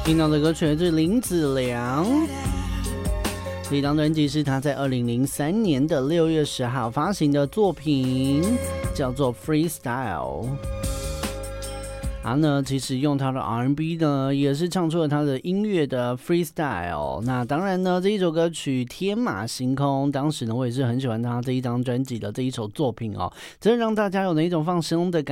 听到的歌曲是林子良，这张专辑是他在2003年的6月10号发行的作品，叫做 Freestyle。他呢，其实用他的 R&B 呢，也是唱出了他的音乐的 freestyle。那当然呢，这一首歌曲《天马行空》，当时呢，我也是很喜欢他这一张专辑的这一首作品哦，真的让大家有那一种放松的感觉。